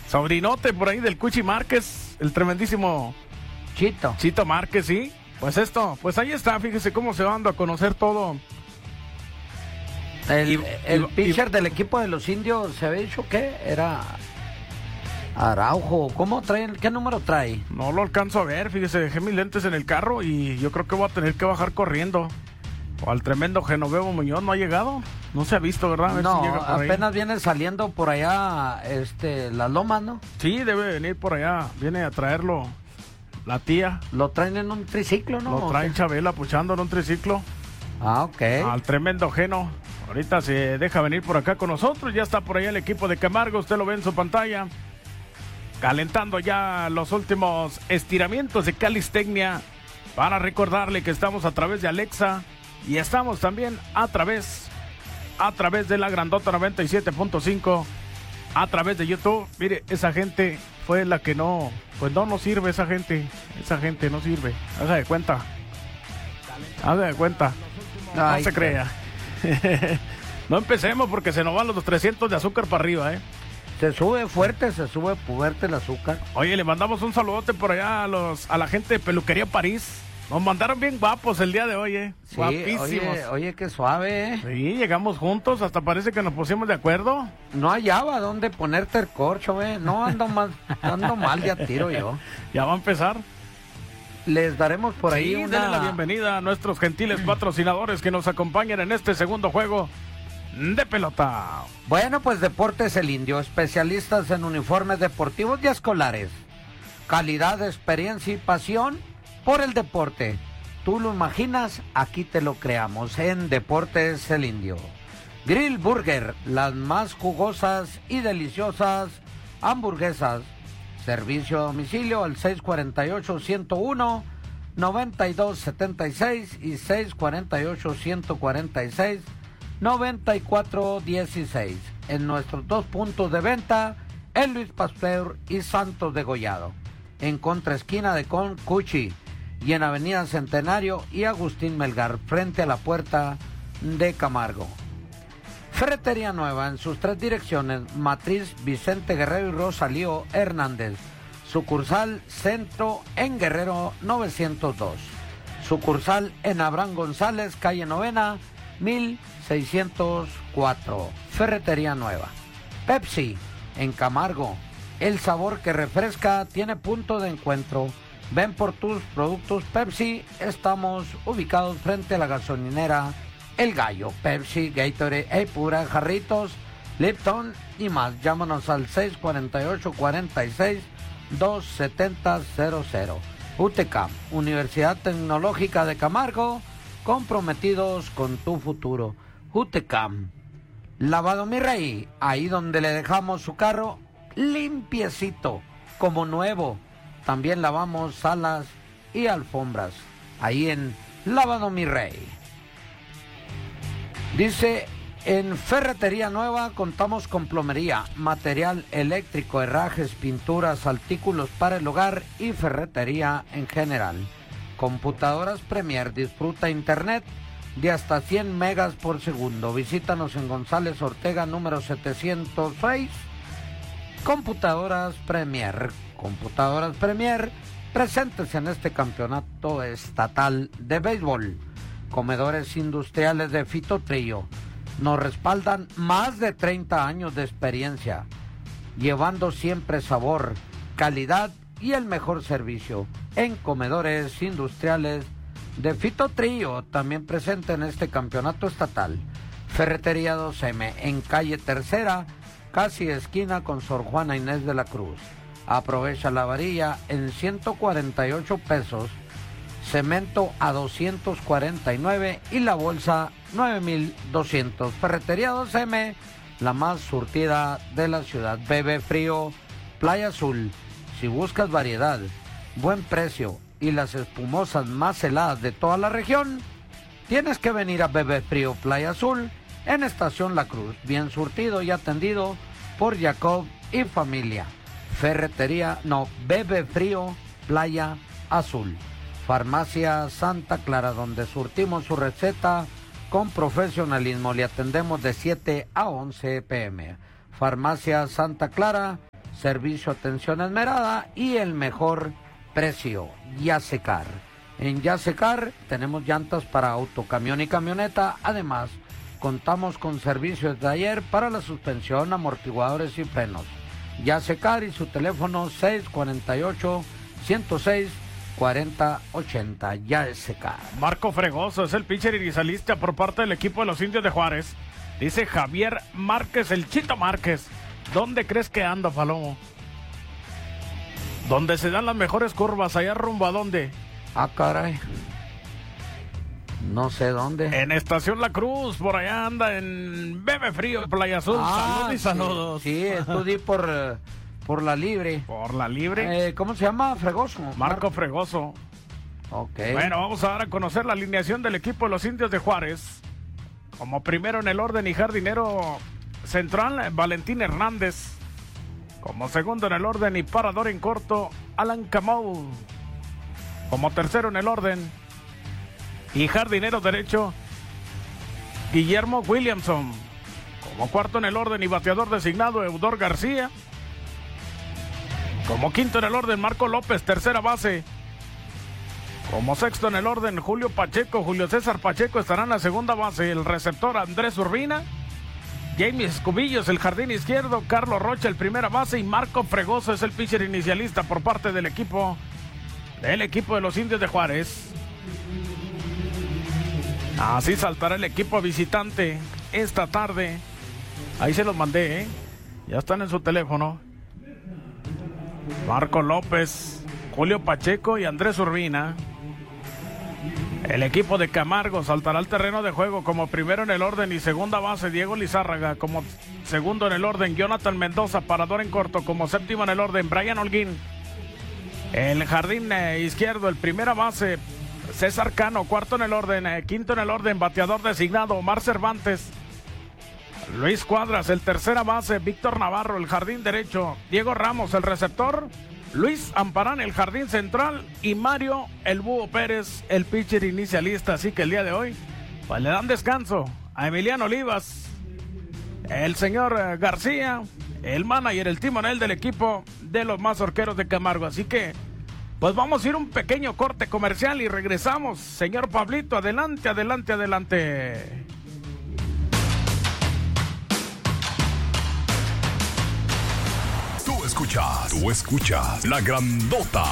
sobrinote por ahí del Cuchi Márquez, el tremendísimo Chito Márquez, sí. Pues ahí está, fíjese cómo se va dando a conocer todo. El pitcher del equipo de los Indios, ¿se había dicho qué? Era Araujo. ¿Cómo trae? ¿Qué número trae? No lo alcanzo a ver, fíjese, dejé mis lentes en el carro y yo creo que voy a tener que bajar corriendo. O al tremendo Genovevo Muñoz, ¿no ha llegado? No se ha visto, ¿verdad? A ver No, si llega por apenas ahí. Viene saliendo por allá, las lomas, ¿no? Sí, debe venir por allá, viene a traerlo la tía. Lo traen en un triciclo, ¿no? Lo traen Chabela puchando en un triciclo. Ah, ok. Al tremendo Geno. Ahorita se deja venir por acá con nosotros. Ya está por allá el equipo de Camargo. Usted lo ve en su pantalla. Calentando ya los últimos estiramientos de calistecnia. Para recordarle que estamos a través de Alexa. Y estamos también a través de la Grandota 97.5. A través de YouTube. Mire, esa gente fue la que no... Pues no nos sirve esa gente. Esa gente no sirve. Haga de cuenta. No se crea. No empecemos porque se nos van los 300 de azúcar para arriba, ¿eh? Se sube fuerte el azúcar. Oye, le mandamos un saludote por allá a la gente de Peluquería París. Nos mandaron bien guapos el día de hoy, ¿eh? Sí, guapísimos. Oye, qué suave, ¿eh? Sí, llegamos juntos, hasta parece que nos pusimos de acuerdo. No hallaba dónde ponerte el corcho, ¿eh? No, ando mal, ya tiro yo. Ya va a empezar. Les daremos por ahí denle la bienvenida a nuestros gentiles patrocinadores que nos acompañan en este segundo juego de pelota. Bueno, pues Deportes El Indio, especialistas en uniformes deportivos y escolares. Calidad, experiencia y pasión por el deporte. Tú lo imaginas, aquí te lo creamos en Deportes El Indio. Grill Burger, las más jugosas y deliciosas hamburguesas. Servicio a domicilio al 648-101-9276 y 648-146-9416. En nuestros 2 puntos de venta, en Luis Pasteur y Santos de Gollado. En contraesquina de Cuchi y en Avenida Centenario y Agustín Melgar, frente a la puerta de Camargo. Ferretería Nueva en sus 3 direcciones, Matriz, Vicente Guerrero y Rosalío Hernández. Sucursal Centro en Guerrero 902. Sucursal en Abraham González, calle Novena, 1604. Ferretería Nueva. Pepsi en Camargo. El sabor que refresca tiene punto de encuentro. Ven por tus productos Pepsi. Estamos ubicados frente a la gasolinera El Gallo. Pepsi, Gatorade, Pura, Jarritos, Lipton y más. Llámanos al 648-46-270-00. UTECAM, Universidad Tecnológica de Camargo, comprometidos con tu futuro. UTECAM. Lavado Mi Rey, ahí donde le dejamos su carro limpiecito, como nuevo. También lavamos salas y alfombras, ahí en Lavado Mi Rey. Dice, en Ferretería Nueva contamos con plomería, material eléctrico, herrajes, pinturas, artículos para el hogar y ferretería en general. Computadoras Premier, disfruta internet de hasta 100 megas por segundo. Visítanos en González Ortega, número 706. Computadoras Premier, presentes en este campeonato estatal de béisbol. Comedores industriales de Fito Trillo nos respaldan más de 30 años de experiencia, llevando siempre sabor, calidad y el mejor servicio. En Comedores industriales de Fito Trillo, también presente en este campeonato estatal. Ferretería 2M, en calle Tercera, casi esquina con Sor Juana Inés de la Cruz. Aprovecha la varilla en 148 pesos, cemento a 249 y la bolsa 9,200. Ferretería 2M, la más surtida de la ciudad. Bebe Frío, Playa Azul. Si buscas variedad, buen precio y las espumosas más heladas de toda la región, tienes que venir a Bebe Frío Playa Azul en Estación La Cruz. Bien surtido y atendido por Jacob y familia. Bebe Frío Playa Azul. Farmacia Santa Clara, donde surtimos su receta con profesionalismo. Le atendemos de 7 a 11 p.m. Farmacia Santa Clara, servicio, atención esmerada y el mejor precio. Yasecar. En Yasecar tenemos llantas para auto, camión y camioneta. Además, contamos con servicios de taller para la suspensión, amortiguadores y frenos. Yasecar y su teléfono 648-106-4080. Yasecar. Marco Fregoso es el pitcher inicialista por parte del equipo de los Indios de Juárez. Dice Javier Márquez, el Chito Márquez. ¿Dónde crees que anda, Palomo? ¿Dónde se dan las mejores curvas? ¿Allá rumbo a dónde? Ah, caray. No sé dónde. En Estación La Cruz, por allá anda en Bebe Frío, Playa Azul. Saludos y saludos. Sí, estudié por la Libre. ¿Por la Libre? ¿Cómo se llama? Fregoso. Marco Fregoso. Ok. Bueno, vamos a dar a conocer la alineación del equipo de los Indios de Juárez. Como primero en el orden y jardinero central, Valentín Hernández. Como segundo en el orden y parador en corto, Alan Camou. Como tercero en el orden y jardinero derecho, Guillermo Williamson. Como cuarto en el orden y bateador designado, Eudor García. Como quinto en el orden, Marco López, tercera base. Como sexto en el orden, Julio César Pacheco estará en la segunda base. El receptor, Andrés Urbina. James Cubillos, el jardín izquierdo. Carlos Rocha, el primera base. Y Marco Fregoso es el pitcher inicialista por parte del equipo de los Indios de Juárez. Así saltará el equipo visitante esta tarde. Ahí se los mandé, ya están en su teléfono. Marco López, Julio Pacheco y Andrés Urbina. El equipo de Camargo saltará al terreno de juego como primero en el orden y segunda base Diego Lizárraga. Como segundo en el orden, Jonathan Mendoza, parador en corto. Como séptimo en el orden, Brian Holguín. El jardín izquierdo, el primera base, César Cano. Cuarto en el orden, quinto en el orden, bateador designado, Omar Cervantes. Luis Cuadras, el tercera base, Víctor Navarro. El jardín derecho, Diego Ramos. El receptor, Luis Amparán, el jardín central. Y Mario El Búho Pérez, el pitcher inicialista. Así que el día de hoy, pues le dan descanso a Emiliano Olivas, el señor García, el manager, el timonel del equipo de los Mazorqueros de Camargo. Así que, pues vamos a ir un pequeño corte comercial y regresamos. Señor Pablito, adelante, adelante, adelante. Tú escuchas La Grandota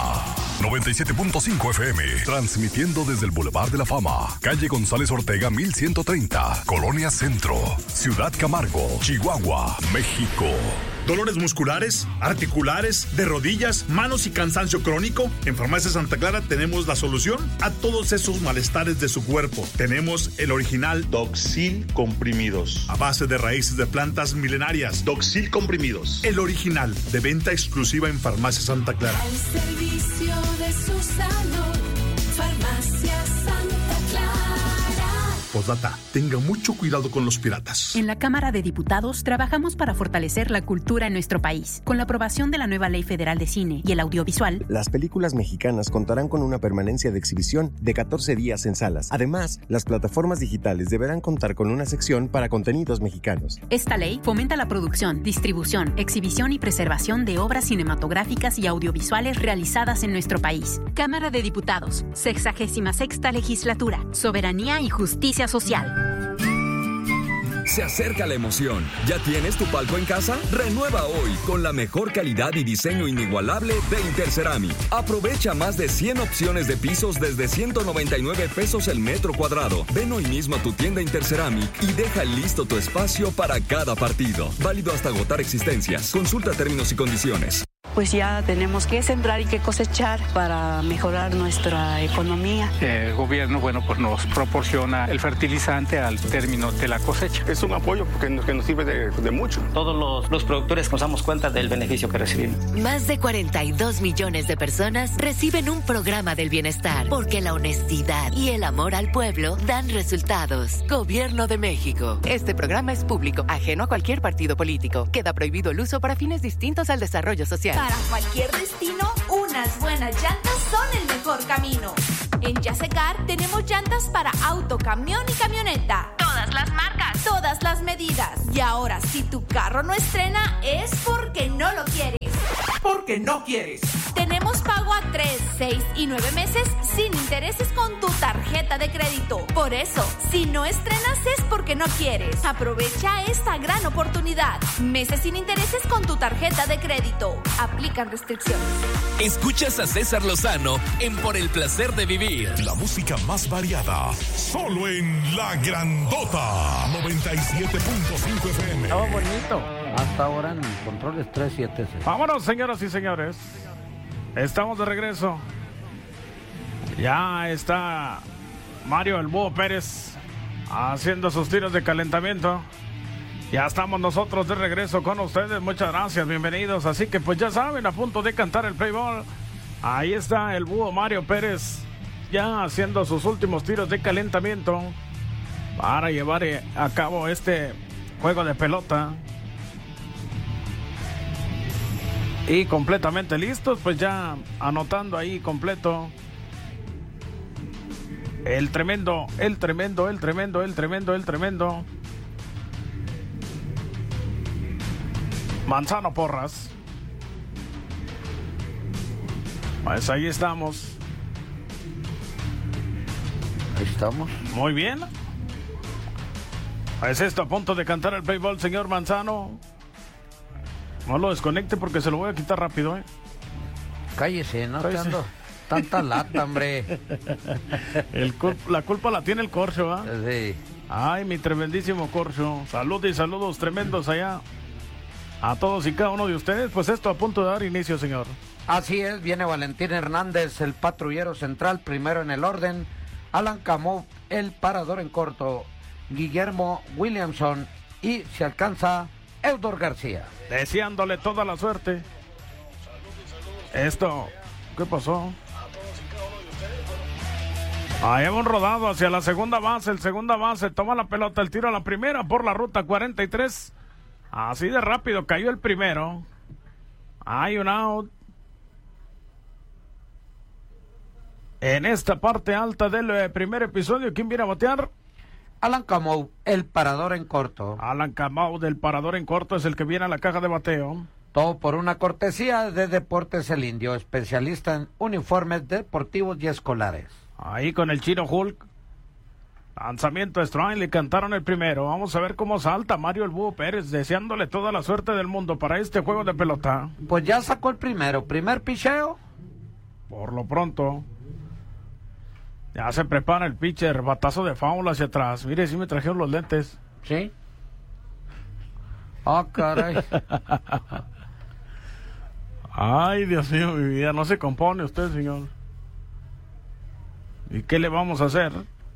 97.5 FM, transmitiendo desde el Boulevard de la Fama, calle González Ortega 1130, Colonia Centro, Ciudad Camargo, Chihuahua, México. ¿Dolores musculares, articulares, de rodillas, manos y cansancio crónico? En Farmacia Santa Clara tenemos la solución a todos esos malestares de su cuerpo. Tenemos el original Doxil Comprimidos, a base de raíces de plantas milenarias. Doxil Comprimidos, el original, de venta exclusiva en Farmacia Santa Clara. Al servicio de su salud, Farmacia Santa Clara. Postdata, tenga mucho cuidado con los piratas. En la Cámara de Diputados trabajamos para fortalecer la cultura en nuestro país. Con la aprobación de la nueva Ley Federal de Cine y el Audiovisual, las películas mexicanas contarán con una permanencia de exhibición de 14 días en salas. Además, las plataformas digitales deberán contar con una sección para contenidos mexicanos. Esta ley fomenta la producción, distribución, exhibición y preservación de obras cinematográficas y audiovisuales realizadas en nuestro país. Cámara de Diputados, 66ª Legislatura, Soberanía y Justicia Social. Se acerca la emoción. ¿Ya tienes tu palco en casa? Renueva hoy con la mejor calidad y diseño inigualable de Interceramic. Aprovecha más de 100 opciones de pisos desde 199 pesos el metro cuadrado. Ven hoy mismo a tu tienda Interceramic y deja listo tu espacio para cada partido. Válido hasta agotar existencias. Consulta términos y condiciones. Pues ya tenemos que sembrar y que cosechar para mejorar nuestra economía. El gobierno, pues nos proporciona el fertilizante al término de la cosecha. Es un apoyo que nos sirve de mucho. Todos los productores nos damos cuenta del beneficio que recibimos. Más de 42 millones de personas reciben un programa del bienestar, porque la honestidad y el amor al pueblo dan resultados. Gobierno de México. Este programa es público, ajeno a cualquier partido político. Queda prohibido el uso para fines distintos al desarrollo social. Para cualquier destino, unas buenas llantas son el mejor camino. En Yasecar tenemos llantas para auto, camión y camioneta. Todas las marcas, todas las medidas. Y ahora, si tu carro no estrena, es porque no lo quieres. porque no quieres. Tenemos pago a 3, 6 y 9 meses sin intereses con tu tarjeta de crédito. Por eso, si no estrenas es porque no quieres. Aprovecha esta gran oportunidad. Meses sin intereses con tu tarjeta de crédito. Aplican restricciones. Escuchas a César Lozano en Por el Placer de Vivir. La música más variada, solo en La Grandota 97.5 FM. Estaba bonito. Hasta ahora en controles 376. Vámonos, señoras y señores. Estamos de regreso. Ya está Mario el Búho Pérez haciendo sus tiros de calentamiento. Ya estamos nosotros de regreso con ustedes. Muchas gracias, bienvenidos. Así que pues ya saben, a punto de cantar el play ball. Ahí está el Búho Mario Pérez ya haciendo sus últimos tiros de calentamiento para llevar a cabo este juego de pelota. Y completamente listos, pues ya anotando ahí completo. El tremendo. Manzano Porras. Pues ahí estamos. Ahí estamos. Muy bien. Pues esto a punto de cantar el play ball, señor Manzano. No lo desconecte porque se lo voy a quitar rápido, Cállese, no te ando tanta lata, hombre. La culpa la tiene el Corcho, ¿ah? Sí. Ay, mi tremendísimo Corcho. Salud y saludos tremendos allá a todos y cada uno de ustedes. Pues esto a punto de dar inicio, señor. Así es, viene Valentín Hernández, el patrullero central, primero en el orden. Alan Camó, el parador en corto. Guillermo Williamson y se alcanza Eudor García. Deseándole toda la suerte. Esto, ¿qué pasó? Ahí hemos rodado hacia la segunda base. El segunda base toma la pelota, el tiro a la primera por la ruta 43. Así de rápido cayó el primero. Hay un out. En esta parte alta del primer episodio, ¿quién viene a batear? Alan Camou, el parador en corto. Alan Camou, del parador en corto, es el que viene a la caja de bateo. Todo por una cortesía de Deportes El Indio, especialista en uniformes deportivos y escolares. Ahí con el Chino Hulk. Lanzamiento strike, le cantaron el primero. Vamos a ver cómo salta Mario el Búho Pérez, deseándole toda la suerte del mundo para este juego de pelota. Pues ya sacó el primero. Primer picheo. Por lo pronto. Ya se prepara el pitcher, batazo de foul hacia atrás. Mire, sí me trajeron los lentes. ¿Sí? Ah, caray. Ay, Dios mío, mi vida, no se compone usted, señor. ¿Y qué le vamos a hacer?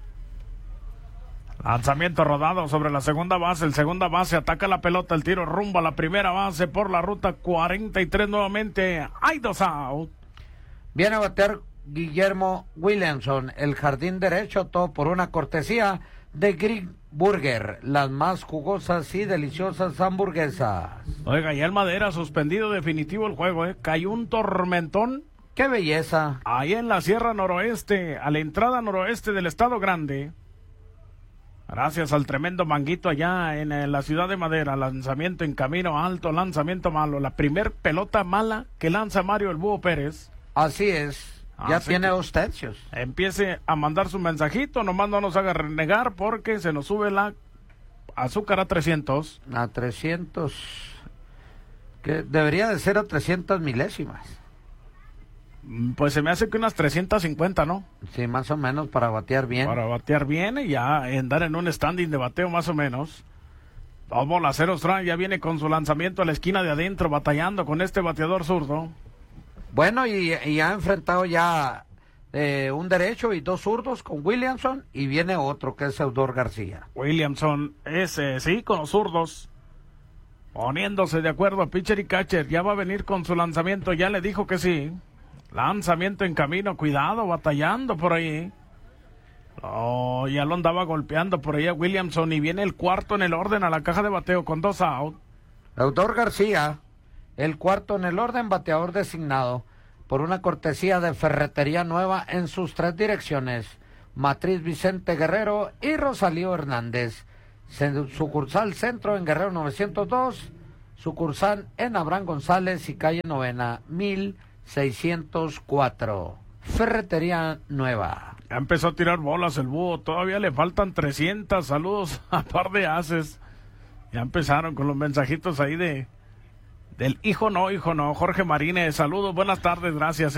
Lanzamiento rodado sobre la segunda base. El segunda base ataca la pelota, el tiro rumbo a la primera base por la ruta 43 nuevamente. Hay dos out. Viene a batear Guillermo Williamson, el jardín derecho, todo por una cortesía de Greek Burger, las más jugosas y deliciosas hamburguesas. Oiga, ya el Madera suspendido definitivo el juego, cayó un tormentón. ¡Qué belleza! Ahí en la Sierra Noroeste, a la entrada noroeste del Estado Grande. Gracias al tremendo manguito allá en la ciudad de Madera. Lanzamiento en camino alto, lanzamiento malo. La primer pelota mala que lanza Mario el Búho Pérez. Así es. Ya tiene 2 tercios. Empiece a mandar su mensajito, nomás no nos haga renegar porque se nos sube la azúcar a 300. A 300. Que debería de ser a 300 milésimas. Pues se me hace que unas 350, ¿no? Sí, más o menos para batear bien. Para batear bien y ya andar en un standing de bateo más o menos. 2 bolas, 0 strike, ya viene con su lanzamiento a la esquina de adentro, batallando con este bateador zurdo. Bueno, y ha enfrentado ya un derecho y 2 zurdos con Williamson, y viene otro que es Eudor García. Williamson, sí, con los zurdos. Poniéndose de acuerdo a pitcher y catcher, ya va a venir con su lanzamiento, ya le dijo que sí. Lanzamiento en camino, cuidado, batallando por ahí. Oh, ya lo andaba golpeando por ahí a Williamson, y viene el cuarto en el orden a la caja de bateo con 2 out. Eudor García, el cuarto en el orden, bateador designado por una cortesía de Ferretería Nueva en sus 3 direcciones, Matriz Vicente Guerrero y Rosalío Hernández. Sucursal Centro en Guerrero 902, sucursal en Abraham González y calle Novena, 1604. Ferretería Nueva. Ya empezó a tirar bolas el búho, todavía le faltan 300. Saludos a par de haces. Ya empezaron con los mensajitos ahí del hijo no. Jorge Marínez, saludos, buenas tardes, gracias.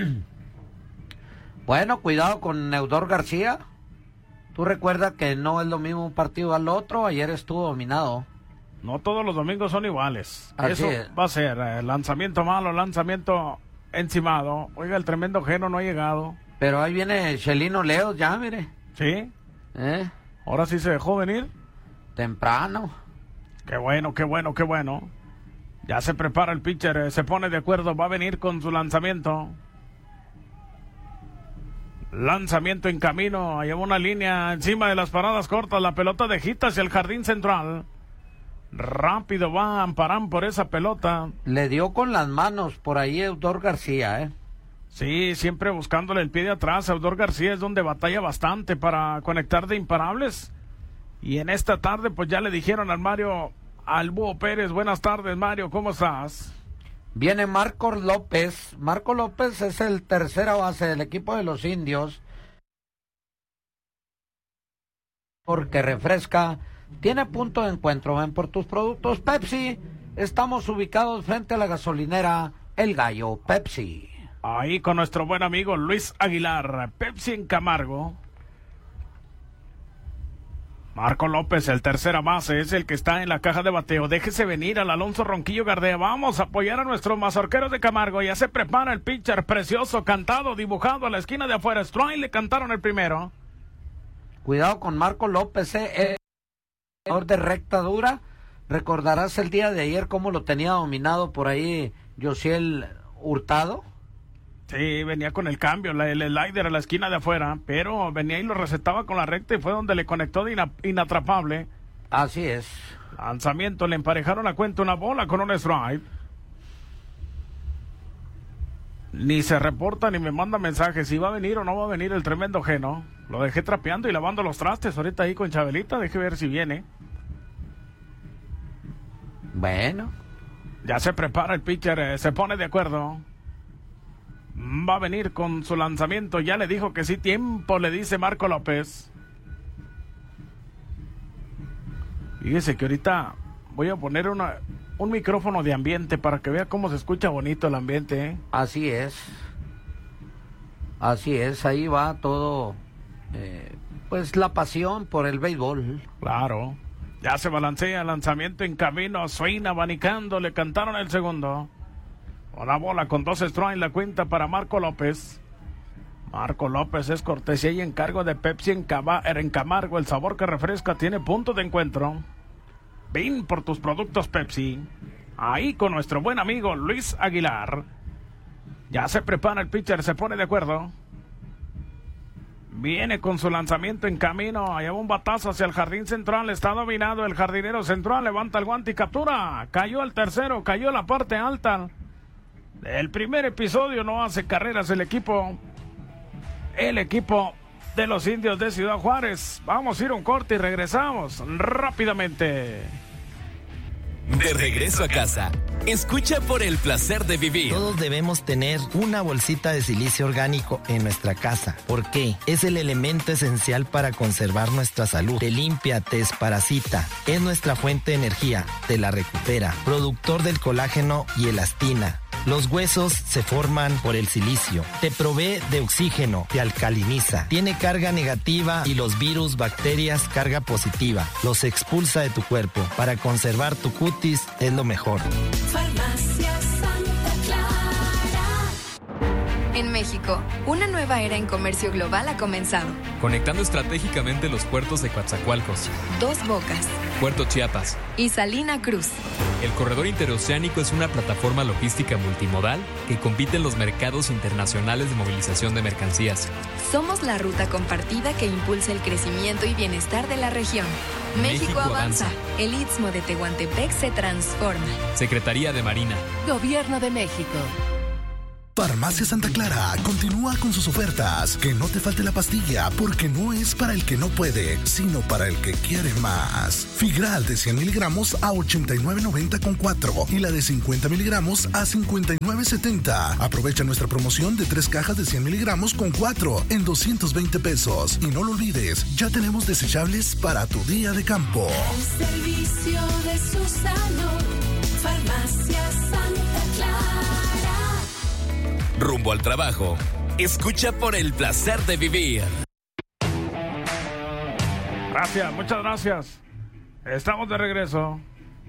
Bueno, cuidado con Eudor García. Tú recuerdas que no es lo mismo un partido al otro. Ayer estuvo dominado. No todos los domingos son iguales. Así Eso es. va a ser lanzamiento malo, lanzamiento encimado. Oiga, el tremendo Geno no ha llegado. Pero ahí viene Chelino Leos ya, mire. ¿Sí? Ahora sí se dejó venir. Temprano. Qué bueno. Ya se prepara el pitcher, se pone de acuerdo, va a venir con su lanzamiento. Lanzamiento en camino, lleva una línea encima de las paradas cortas, la pelota de hit hacia el jardín central. Rápido va Amparán por esa pelota. Le dio con las manos por ahí Eudor García, Sí, siempre buscándole el pie de atrás. Eudor García es donde batalla bastante para conectar de imparables. Y en esta tarde pues ya le dijeron al Búho Pérez. Buenas tardes, Mario, ¿cómo estás? Viene Marco López. Marco López es el tercera base del equipo de los Indios. Porque refresca. Tiene punto de encuentro. Ven por tus productos Pepsi. Estamos ubicados frente a la gasolinera El Gallo. Pepsi. Ahí con nuestro buen amigo Luis Aguilar. Pepsi en Camargo. Marco López, el tercera base, es el que está en la caja de bateo. Déjese venir al Alonso Ronquillo Gardea. Vamos a apoyar a nuestros mazorqueros de Camargo. Ya se prepara el pitcher precioso, cantado, dibujado a la esquina de afuera. Strike, le cantaron el primero. Cuidado con Marco López, de recta dura. Recordarás el día de ayer cómo lo tenía dominado por ahí Josiel Hurtado. Sí, venía con el cambio, el slider a la esquina de afuera, pero venía y lo recetaba con la recta y fue donde le conectó de inatrapable. Así es. Lanzamiento, le emparejaron la cuenta, una bola con un strike. Ni se reporta ni me manda mensajes si va a venir o no va a venir el tremendo Geno. Lo dejé trapeando y lavando los trastes ahorita ahí con Chabelita, deje ver si viene. Bueno. Ya se prepara el pitcher, se pone de acuerdo. Va a venir con su lanzamiento, ya le dijo que sí, tiempo, le dice Marco López. Fíjese que ahorita voy a poner un micrófono de ambiente para que vea cómo se escucha bonito el ambiente. Así es, ahí va todo, pues la pasión por el béisbol. Claro, ya se balancea, lanzamiento en camino, swing abanicando, le cantaron el segundo. Una bola con 2 strikes, la cuenta para Marco López. Marco López es cortesía y encargo de Pepsi en Camargo. El sabor que refresca tiene punto de encuentro. Ven por tus productos Pepsi. Ahí con nuestro buen amigo Luis Aguilar. Ya se prepara el pitcher, se pone de acuerdo. Viene con su lanzamiento en camino. Lleva un batazo hacia el jardín central. Está dominado el jardinero central. Levanta el guante y captura. Cayó al tercero, cayó la parte alta. El primer episodio, no hace carreras el equipo de los Indios de Ciudad Juárez. Vamos a ir a un corte y regresamos rápidamente. De regreso a casa, escucha Por el placer de vivir. Todos debemos tener una bolsita de silicio orgánico en nuestra casa. ¿Por qué? Es el elemento esencial para conservar nuestra salud. Te limpia, te desparasita. Es nuestra fuente de energía, te la recupera. Productor del colágeno y elastina. Los huesos se forman por el silicio. Te provee de oxígeno, te alcaliniza. Tiene carga negativa y los virus, bacterias, carga positiva. Los expulsa de tu cuerpo. Para conservar tu cutis es lo mejor. Farmacia Santa Clara. En México, una nueva era en comercio global ha comenzado. Conectando estratégicamente los puertos de Coatzacoalcos, Dos Bocas, Puerto Chiapas y Salina Cruz. El corredor interoceánico es una plataforma logística multimodal que compite en los mercados internacionales de movilización de mercancías. Somos la ruta compartida que impulsa el crecimiento y bienestar de la región. México avanza. El Istmo de Tehuantepec se transforma. Secretaría de Marina. Gobierno de México. Farmacia Santa Clara continúa con sus ofertas. Que no te falte la pastilla, porque no es para el que no puede, sino para el que quiere más. Figral de 100 miligramos a $89.90 con 4 y la de 50 miligramos a $59.70. Aprovecha nuestra promoción de 3 cajas de 100 miligramos con 4 en $220. Y no lo olvides, ya tenemos desechables para tu día de campo. El servicio de su salud, Farmacia Santa Clara. Rumbo al trabajo. Escucha por el placer de vivir. Gracias, muchas gracias. Estamos de regreso.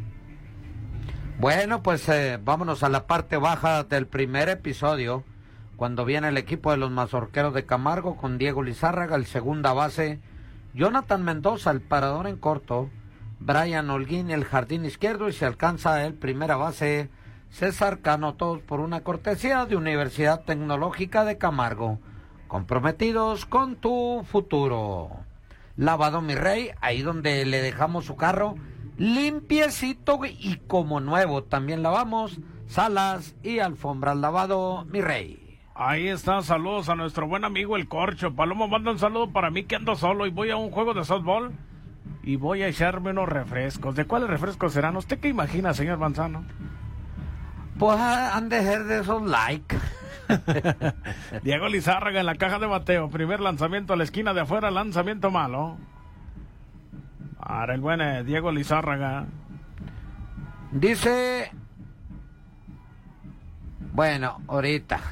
Bueno, pues vámonos a la parte baja del primer episodio, cuando viene el equipo de los Mazorqueros de Camargo con Diego Lizárraga, el segunda base, Jonathan Mendoza, el parador en corto, Brian Holguín, el jardín izquierdo, y se alcanza el primera base, César Cano, todos por una cortesía de Universidad Tecnológica de Camargo. Comprometidos con tu futuro. Lavado Mi Rey, ahí donde le dejamos su carro, limpiecito y como nuevo. También lavamos salas y alfombras. Lavado Mi Rey. Ahí está, saludos a nuestro buen amigo el Corcho. Palomo manda un saludo para mí que ando solo y voy a un juego de softball y voy a echarme unos refrescos. ¿De cuáles refrescos serán? ¿Usted qué imagina, señor Manzano? Pues han de ser de esos like. Diego Lizárraga en la caja de bateo. Primer lanzamiento a la esquina de afuera, lanzamiento malo. Para el buen Diego Lizárraga. Dice... Bueno, ahorita.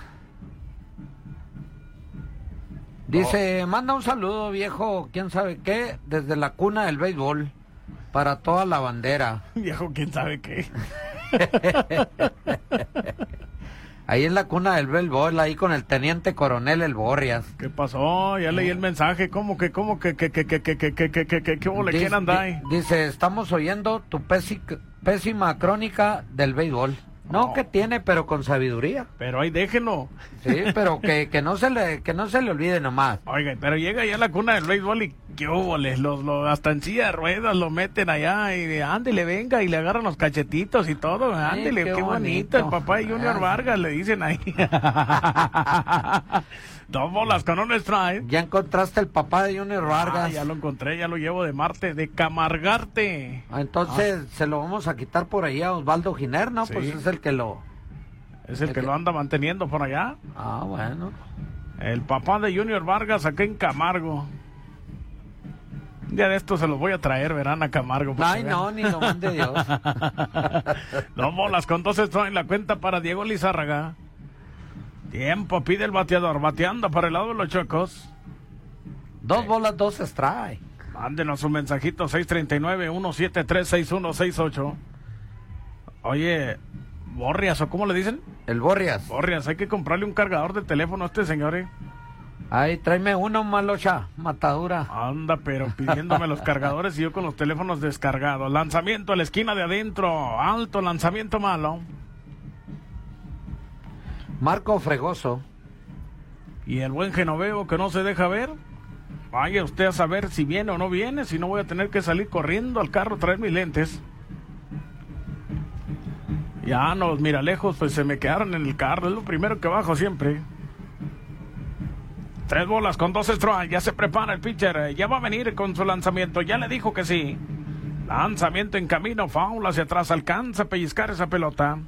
Dice, manda un saludo, viejo, quién sabe qué, desde la cuna del béisbol, para toda la bandera. Viejo, quién sabe qué. Ahí en la cuna del béisbol, ahí con el teniente coronel El Borrias. ¿Qué pasó? Ya leí el mensaje. ¿Cómo le quieren andar ahí? Dice, estamos oyendo tu pésima crónica del béisbol. No, que tiene, pero con sabiduría. Pero ahí déjenlo. Sí, pero que no se le olvide nomás. Oiga, pero llega allá a la cuna del béisbol y qué óboles, hasta en silla de ruedas lo meten allá y ándele, venga, y le agarran los cachetitos y todo. Ándele, qué bonito. El papá de Junior Vargas le dicen ahí. 2 bolas con un strike. Ya encontraste el papá de Junior Vargas. Ya lo encontré, ya lo llevo de Marte, de Camargarte. Entonces se lo vamos a quitar por ahí a Osvaldo Giner, ¿no? Sí. Pues es el que lo... Es el que lo anda manteniendo por allá. Ah, bueno. El papá de Junior Vargas acá en Camargo. Un día de esto se los voy a traer, verán, a Camargo. Ay, no, ni lo mande Dios. 2 bolas con 2 strikes en la cuenta para Diego Lizárraga. Tiempo pide el bateador, bateando para el lado de los Chocos. 2 bolas, 2 strikes. Mándenos un mensajito, 639-173-6168. Oye, Borrias, ¿o cómo le dicen? El Borrias. Borrias, hay que comprarle un cargador de teléfono a este señor, Ay, tráeme uno, malocha, matadura. Anda, pero pidiéndome los cargadores y yo con los teléfonos descargados. Lanzamiento a la esquina de adentro, alto, lanzamiento malo. Marco Fregoso. Y el buen Genoveo que no se deja ver. Vaya usted a saber si viene o no viene, si no voy a tener que salir corriendo al carro a traer mis lentes. Ya los miralejos pues se me quedaron en el carro, es lo primero que bajo siempre. 3 bolas con 2 strikes, ya se prepara el pitcher, ya va a venir con su lanzamiento, ya le dijo que sí. Lanzamiento en camino, foul hacia atrás, alcanza a pellizcar esa pelota.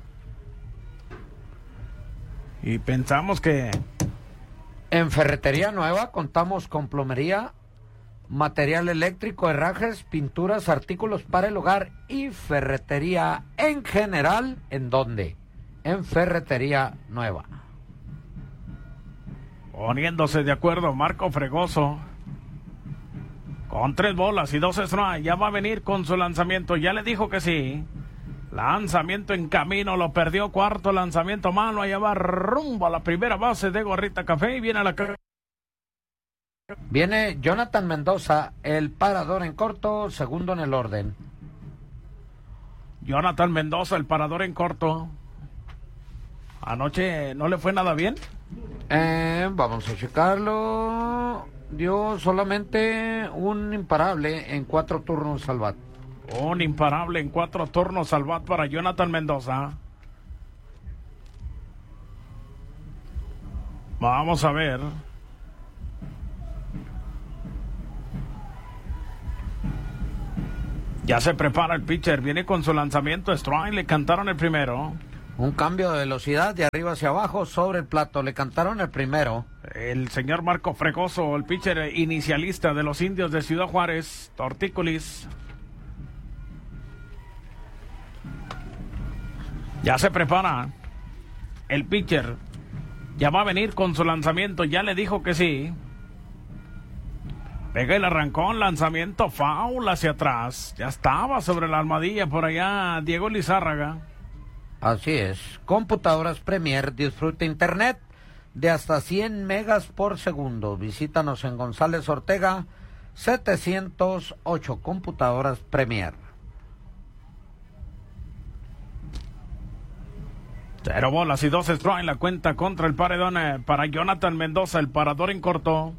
Y pensamos que... En Ferretería Nueva contamos con plomería, material eléctrico, herrajes, pinturas, artículos para el hogar y ferretería en general. ¿En dónde? En Ferretería Nueva. Poniéndose de acuerdo Marco Fregoso. Con 3 bolas y 2 strikes, ya va a venir con su lanzamiento, ya le dijo que sí. Lanzamiento en camino, lo perdió, cuarto lanzamiento malo, allá va rumbo a la primera base de Gorrita Café y viene a la... Viene Jonathan Mendoza, el parador en corto, segundo en el orden. Jonathan Mendoza, el parador en corto. Anoche no le fue nada bien. Vamos a checarlo. Dio solamente un imparable en 4 turnos al bat. Un imparable en 4 turnos al bat para Jonathan Mendoza. Vamos a ver. Ya se prepara el pitcher, viene con su lanzamiento strike, le cantaron el primero. Un cambio de velocidad de arriba hacia abajo sobre el plato, le cantaron el primero. El señor Marco Fregoso, el pitcher inicialista de los Indios de Ciudad Juárez, Tortícolis. Ya se prepara el pitcher, ya va a venir con su lanzamiento, ya le dijo que sí. Pega el arrancón, lanzamiento foul hacia atrás. Ya estaba sobre la almohadilla por allá Diego Lizárraga. Así es. Computadoras Premier, disfruta internet de hasta 100 megas por segundo. Visítanos en González Ortega 708. Computadoras Premier. 0 bolas y 2 strikes en la cuenta contra el paredón para Jonathan Mendoza, el parador en corto.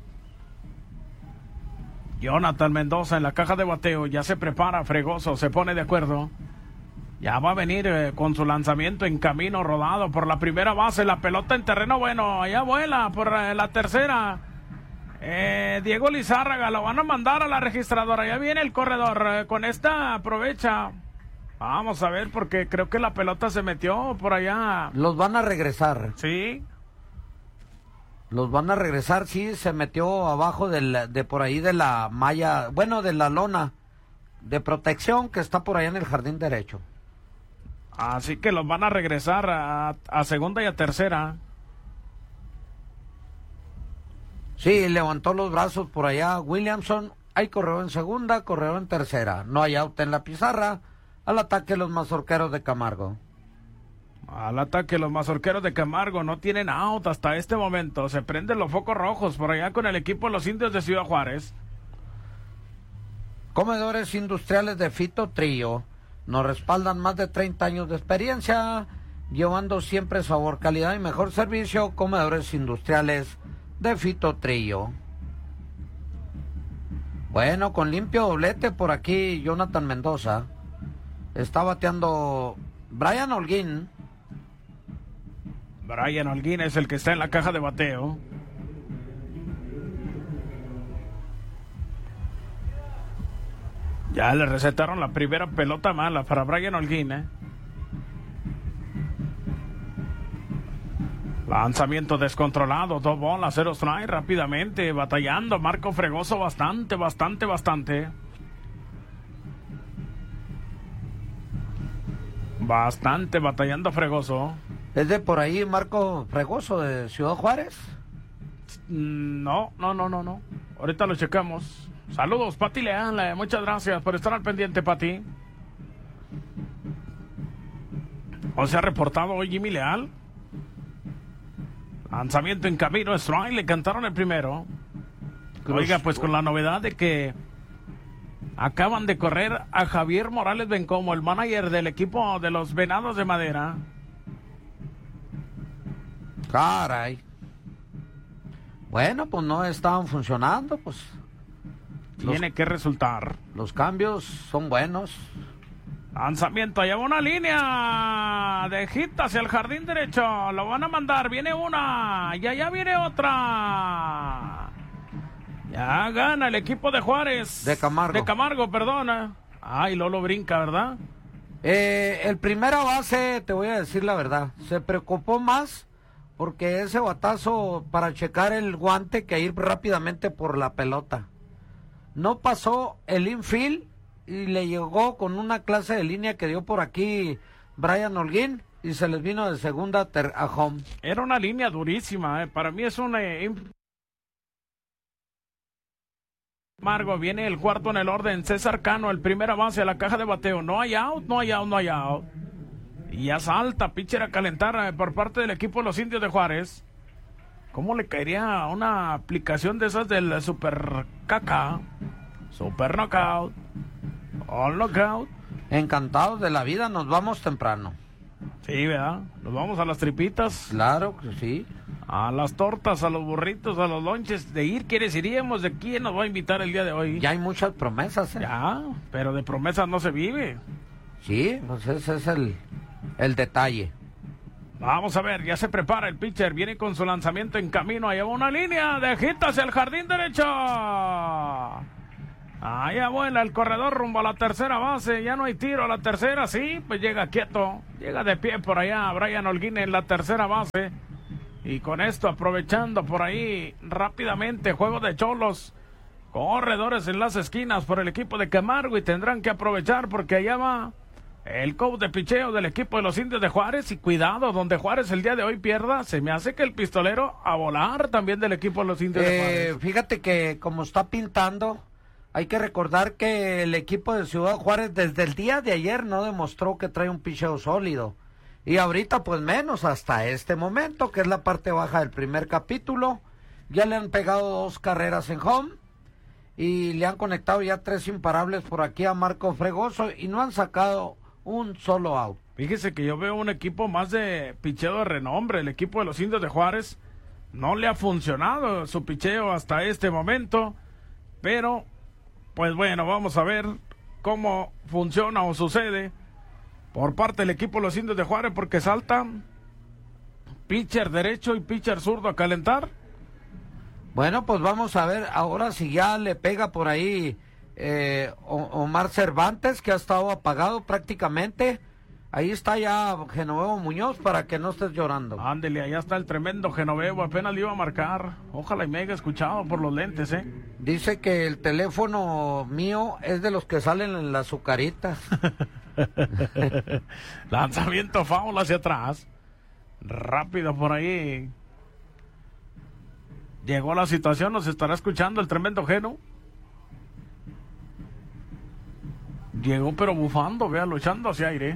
Jonathan Mendoza en la caja de bateo, ya se prepara Fregoso, se pone de acuerdo. Ya va a venir con su lanzamiento en camino rodado por la primera base, la pelota en terreno bueno, allá vuela por la tercera. Diego Lizárraga, lo van a mandar a la registradora, ya viene el corredor, con esta aprovecha. Vamos a ver, porque creo que la pelota se metió por allá. Los van a regresar. Sí. Los van a regresar, sí, se metió abajo de por ahí de la malla, bueno, de la lona de protección que está por allá en el jardín derecho. Así que los van a regresar a segunda y a tercera. Sí, levantó los brazos por allá Williamson, hay correo en segunda, correo en tercera. No hay out en la pizarra, al ataque los mazorqueros de Camargo. Al ataque los mazorqueros de Camargo no tienen out hasta este momento. Se prenden los focos rojos por allá con el equipo de los Indios de Ciudad Juárez. Comedores industriales de Fito Trillo nos respaldan más de 30 años de experiencia, llevando siempre sabor, calidad y mejor servicio. Comedores industriales de Fito Trillo. Bueno, con limpio doblete por aquí Jonathan Mendoza. Está bateando Brian Holguín. Brian Holguín es el que está en la caja de bateo. Ya le recetaron la primera pelota mala para Brian Holguín, Lanzamiento descontrolado, 2 bolas, 0 strike, rápidamente, batallando Marco Fregoso bastante. Bastante batallando Fregoso. ¿Es de por ahí Marco Fregoso de Ciudad Juárez? No. Ahorita lo checamos. Saludos, Pati Leal. Muchas gracias por estar al pendiente, Pati. ¿O se ha reportado hoy Jimmy Leal? Lanzamiento en camino, strike, le cantaron el primero. Oiga, pues con la novedad de que acaban de correr a Javier Morales Bencomo, el manager del equipo de los Venados de Madera. Caray. Bueno, pues no estaban funcionando, pues. Tiene que resultar. Los cambios son buenos. Lanzamiento, lleva una línea de hit hacia el jardín derecho. Lo van a mandar, viene una y allá viene otra. Ya gana el equipo de Juárez. De Camargo, perdona. Ay, Lolo brinca, ¿verdad? El primera base, te voy a decir la verdad, se preocupó más porque ese batazo para checar el guante que ir rápidamente por la pelota. No pasó el infield y le llegó con una clase de línea que dio por aquí Brian Holguín y se les vino de segunda a home. Era una línea durísima, Para mí es una... Margo, viene el cuarto en el orden, César Cano, el primera base a la caja de bateo. No hay out. Y ya salta, pitcher a calentar por parte del equipo de los Indios de Juárez. ¿Cómo le caería una aplicación de esas del Super KK? Super Knockout. All Knockout. Encantados de la vida, nos vamos temprano. Sí, ¿verdad? Nos vamos a las tripitas. Claro que sí. A las tortas, a los burritos, a los lonches. De ir, ¿quiénes iríamos? ¿De quién nos va a invitar el día de hoy? Ya hay muchas promesas, Ya, pero de promesas no se vive. Sí, pues ese es el detalle. Vamos a ver, ya se prepara el pitcher, viene con su lanzamiento en camino, allá va una línea de hit hacia el jardín derecho. Allá vuela el corredor rumbo a la tercera base, ya no hay tiro a la tercera, sí, pues llega quieto, llega de pie por allá Brian Holguín en la tercera base. Y con esto aprovechando por ahí rápidamente juego de cholos, corredores en las esquinas por el equipo de Camargo y tendrán que aprovechar porque allá va el coach de picheo del equipo de los Indios de Juárez y cuidado, donde Juárez el día de hoy pierda, se me hace que el pistolero a volar también del equipo de los Indios de Juárez. Fíjate que como está pintando, hay que recordar que el equipo de Ciudad Juárez desde el día de ayer no demostró que trae un picheo sólido. Y ahorita pues menos hasta este momento, que es la parte baja del primer capítulo. Ya le han pegado 2 carreras en home y le han conectado ya 3 imparables por aquí a Marco Fregoso y no han sacado un solo out. Fíjese que yo veo un equipo más de picheo de renombre. El equipo de los Indios de Juárez no le ha funcionado su picheo hasta este momento, pero pues bueno, vamos a ver cómo funciona o sucede por parte del equipo de los Indios de Juárez, porque saltan pitcher derecho y pitcher zurdo a calentar. Bueno, pues vamos a ver ahora si ya le pega por ahí Omar Cervantes, que ha estado apagado prácticamente. Ahí está ya Genovevo Muñoz, para que no estés llorando. Ándele, allá está el tremendo Genovevo, apenas le iba a marcar. Ojalá y me haya escuchado por los lentes, Dice que el teléfono mío es de los que salen en las azucaritas. Lanzamiento foul hacia atrás. Rápido por ahí. Llegó la situación, nos estará escuchando el tremendo Geno. Llegó pero bufando, véalo, echando hacia aire.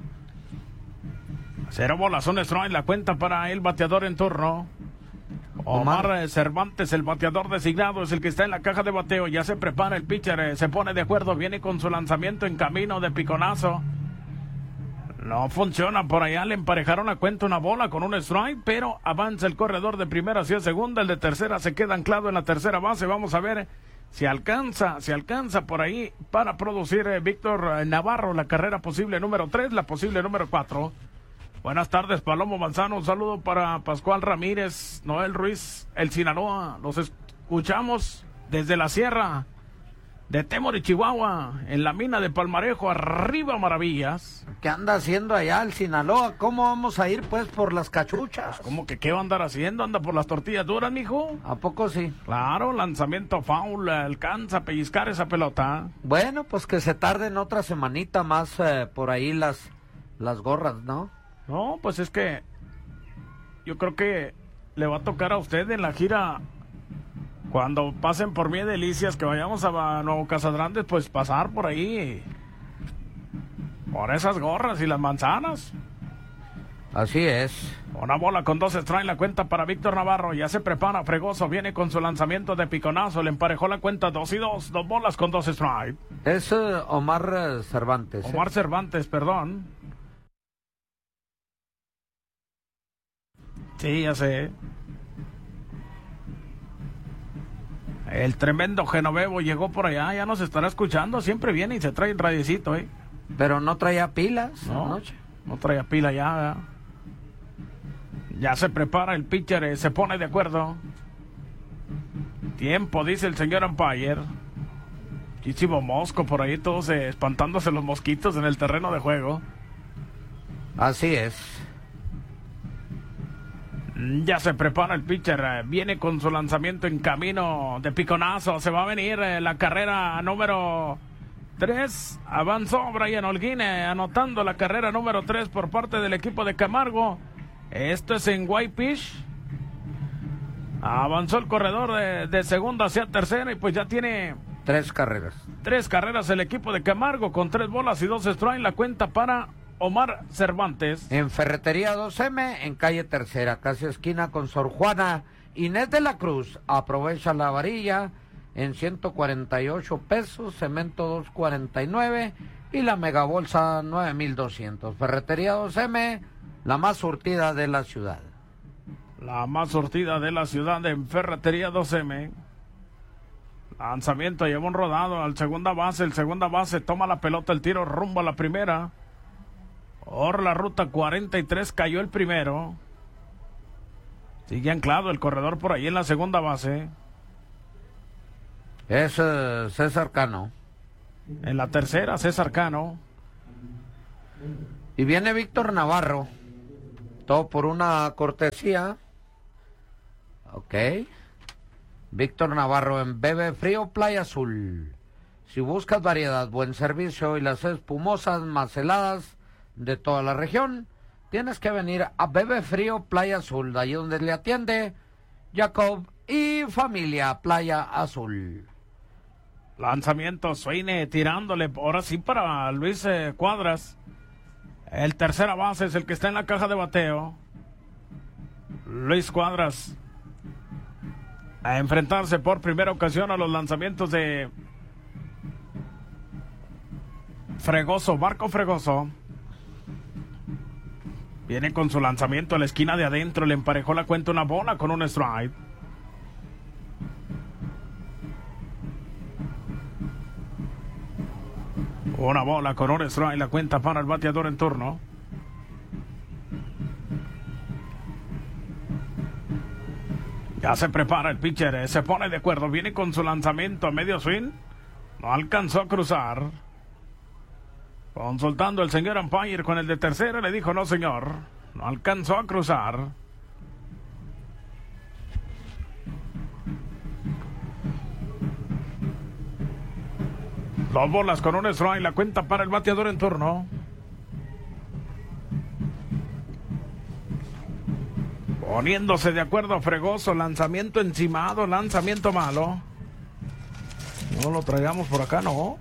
0 bolas, un strike, la cuenta para el bateador en turno. Omar Cervantes, el bateador designado, es el que está en la caja de bateo. Ya se prepara el pitcher, se pone de acuerdo, viene con su lanzamiento en camino de piconazo. No funciona por allá, le emparejaron la cuenta una bola con un strike, pero avanza el corredor de primera hacia segunda, el de tercera se queda anclado en la tercera base. Vamos a ver si alcanza por ahí para producir Víctor Navarro la carrera posible número 3, la posible número 4. Buenas tardes, Palomo Manzano, un saludo para Pascual Ramírez, Noel Ruiz, el Sinaloa. Los escuchamos desde la sierra de Temori, Chihuahua, en la mina de Palmarejo, arriba Maravillas. ¿Qué anda haciendo allá el Sinaloa? ¿Cómo vamos a ir pues por las cachuchas? Pues, ¿cómo que qué va a andar haciendo? ¿Anda por las tortillas duras, mijo? ¿A poco sí? Claro, lanzamiento foul, alcanza a pellizcar esa pelota. Bueno, pues que se tarden otra semanita más por ahí las gorras, ¿no? No, pues es que yo creo que le va a tocar a usted en la gira, cuando pasen por Mie Delicias, que vayamos a Nuevo Casadrandes, pues pasar por ahí, por esas gorras y las manzanas. Así es. Una bola con 2 strikes, la cuenta para Víctor Navarro. Ya se prepara Fregoso, viene con su lanzamiento de piconazo, le emparejó la cuenta 2-2, 2 bolas con 2 strikes. Es Omar Cervantes. Omar Cervantes, perdón. Sí, ya sé. El tremendo Genovevo llegó por allá, ya nos estará escuchando, siempre viene y se trae el radiecito, Pero no traía pilas anoche. No traía pila ya. Ya se prepara el pitcher, se pone de acuerdo. Tiempo, dice el señor umpire. Muchísimo mosco por ahí, todos espantándose los mosquitos en el terreno de juego. Así es. Ya se prepara el pitcher, viene con su lanzamiento en camino de piconazo, se va a venir la carrera número 3, avanzó Brian Holguín anotando la carrera número 3 por parte del equipo de Camargo. Esto es en White Pitch. Avanzó el corredor de segunda hacia tercera y pues ya tiene 3 carreras. 3 carreras el equipo de Camargo con 3 bolas y 2 strikes, la cuenta para Omar Cervantes. En Ferretería 2M, en calle Tercera, casi esquina con Sor Juana Inés de la Cruz. Aprovecha la varilla en 148 pesos, cemento 249 y la megabolsa 9,200. Ferretería 2M, la más surtida de la ciudad. La más surtida de la ciudad en Ferretería 2M. Lanzamiento, lleva un rodado al segunda base. El segunda base toma la pelota, el tiro rumbo a la primera. Por la ruta 43 cayó el primero. Sigue anclado el corredor por ahí en la segunda base. Es César Cano. En la tercera, César Cano. Y viene Víctor Navarro. Todo por una cortesía. Ok. Víctor Navarro en Bebe Frío Playa Azul. Si buscas variedad, buen servicio y las espumosas más heladas de toda la región, tienes que venir a Bebe Frío Playa Azul, de allí donde le atiende Jacob y familia Playa Azul. Lanzamiento, Suine tirándole, ahora sí para Luis Cuadras. El tercera base es el que está en la caja de bateo. Luis Cuadras a enfrentarse por primera ocasión a los lanzamientos de Fregoso, Marco Fregoso. Viene con su lanzamiento a la esquina de adentro, le emparejó la cuenta una bola con un strike. Una bola con un strike, la cuenta para el bateador en turno. Ya se prepara el pitcher, se pone de acuerdo, viene con su lanzamiento a medio swing. No alcanzó a cruzar. Consultando el señor umpire con el de tercera, le dijo no señor, no alcanzó a cruzar. Dos bolas con un strike, la cuenta para el bateador en turno. Poniéndose de acuerdo Fregoso, lanzamiento encimado, lanzamiento malo. No lo traigamos por acá, ¿no?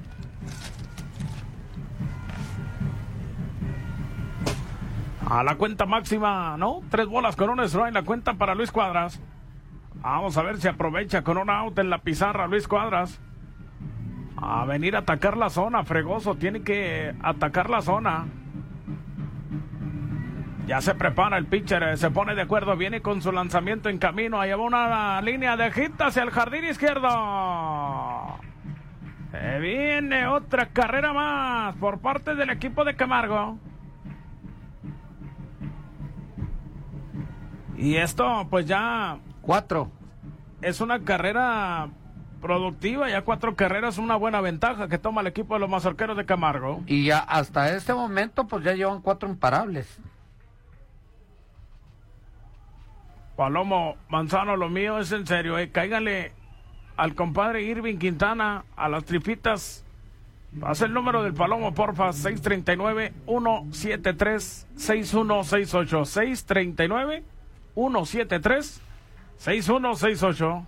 A la cuenta máxima, ¿no? 3 bolas con un strike, la cuenta para Luis Cuadras. Vamos a ver si aprovecha con un out en la pizarra Luis Cuadras. A venir a atacar la zona, Fregoso tiene que atacar la zona. Ya se prepara el pitcher, se pone de acuerdo, viene con su lanzamiento en camino, ahí va una línea de hit hacia el jardín izquierdo. Se viene otra carrera más por parte del equipo de Camargo. Y esto, pues ya... 4. Es una carrera productiva, ya 4 carreras, una buena ventaja que toma el equipo de los mazorqueros de Camargo. Y ya hasta este momento, pues ya llevan 4 imparables. Palomo, Manzano, lo mío es en serio, cáigale al compadre Irving Quintana, a las tripitas. Haz el número del Palomo, porfa, 639-173-6168. 639-173-6168.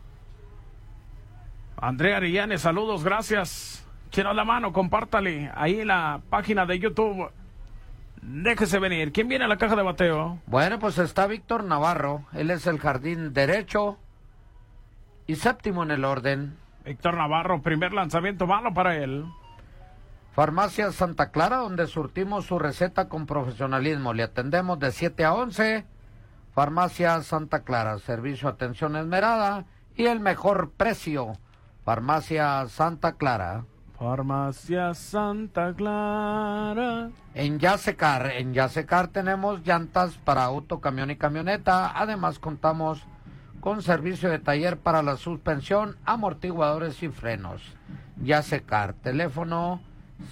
Andrea Arillanes, saludos, gracias. Chino la mano, compártale ahí en la página de YouTube. Déjese venir. ¿Quién viene a la caja de bateo? Bueno, pues está Víctor Navarro. Él es el jardín derecho y séptimo en el orden. Víctor Navarro, primer lanzamiento malo para él. Farmacia Santa Clara, donde surtimos su receta con profesionalismo. Le atendemos de 7 a 11. Farmacia Santa Clara, servicio, atención esmerada y el mejor precio. Farmacia Santa Clara. Farmacia Santa Clara. En Yasecar tenemos llantas para auto, camión y camioneta. Además contamos con servicio de taller para la suspensión, amortiguadores y frenos. Yasecar, teléfono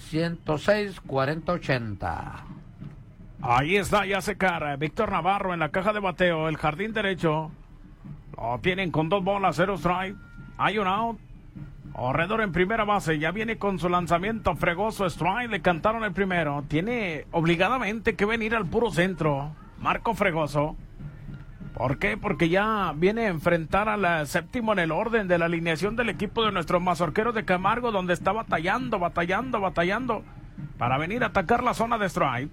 106-4080. Ahí está Yasecar, Víctor Navarro en la caja de bateo, el jardín derecho. Lo tienen con 2 bolas, 0 strike. Hay un out. Corredor en primera base, ya viene con su lanzamiento Fregoso, strike, le cantaron el primero. Tiene obligadamente que venir al puro centro, Marco Fregoso. ¿Por qué? Porque ya viene a enfrentar al séptimo en el orden de la alineación del equipo de nuestros mazorqueros de Camargo, donde está batallando para venir a atacar la zona de strike.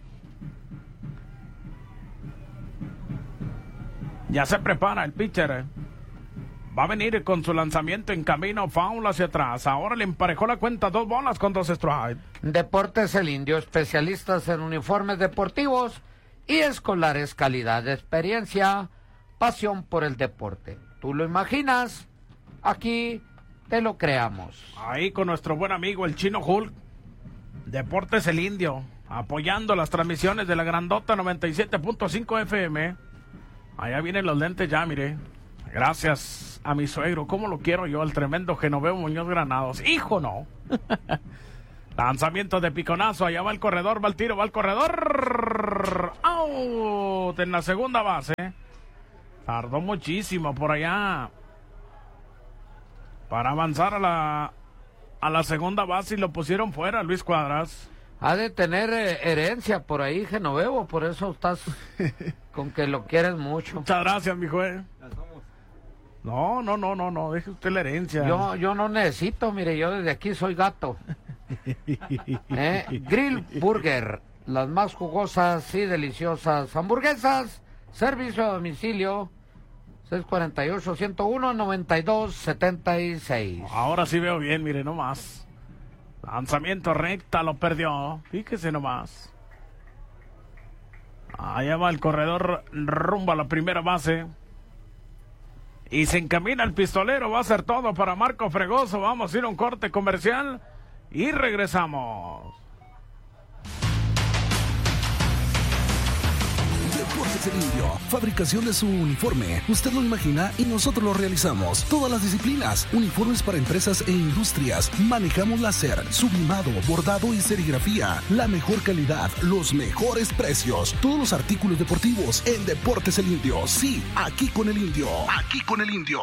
Ya se prepara el pitcher. Va a venir con su lanzamiento en camino, foul hacia atrás. Ahora le emparejó la cuenta, 2 bolas con 2 strikes. Deportes El Indio, especialistas en uniformes deportivos y escolares, calidad, experiencia, pasión por el deporte. ¿Tú lo imaginas? Aquí te lo creamos. Ahí con nuestro buen amigo el Chino Hulk. Deportes El Indio. apoyando las transmisiones de la Grandota 97.5 FM. Allá vienen los lentes ya, mire. Gracias a mi suegro. ¿Cómo lo quiero yo? El tremendo Genoveo Muñoz Granados. ¡Hijo, no! Lanzamiento de piconazo. Allá va el corredor, va el tiro, va el corredor. ¡Out! En la segunda base. Tardó muchísimo por allá para avanzar a la segunda base y lo pusieron fuera, Luis Cuadras. Ha de tener herencia por ahí, Genovevo, por eso estás con que lo quieres mucho. Muchas gracias, mijo. No, deje usted la herencia. Yo no necesito, mire, yo desde aquí soy gato. Grill Burger, las más jugosas y deliciosas hamburguesas, servicio a domicilio, 648-101-9276. Ahora sí veo bien, mire nomás. Lanzamiento recta, lo perdió. Fíjese nomás. Allá va el corredor rumbo a la primera base. Y se encamina el pistolero. Va a hacer todo para Marco Fregoso. Vamos a ir a un corte comercial y regresamos. Deportes El Indio, fabricación de su uniforme. Usted lo imagina y nosotros lo realizamos. Todas las disciplinas, uniformes para empresas e industrias. Manejamos láser, sublimado, bordado y serigrafía. La mejor calidad, los mejores precios. Todos los artículos deportivos en Deportes El Indio. Sí, aquí con El Indio. Aquí con El Indio.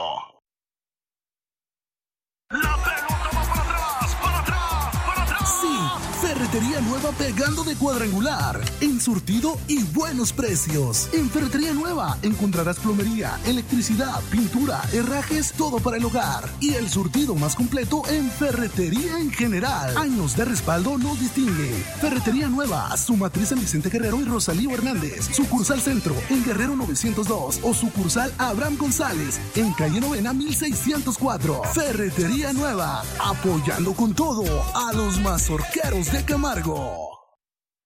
La pelota va para atrás, para atrás, para atrás. Sí, Ferretería Nueva pegando de cuadrangular, en surtido y buenos precios. En Ferretería Nueva encontrarás plomería, electricidad, pintura, herrajes, todo para el hogar. Y el surtido más completo en ferretería en general. Años de respaldo nos distingue. Ferretería Nueva, su matriz en Vicente Guerrero y Rosalío Hernández. Sucursal Centro en Guerrero 902 o sucursal Abraham González en calle Novena 1604. Ferretería Nueva, apoyando con todo a los mazorqueros de Camargo.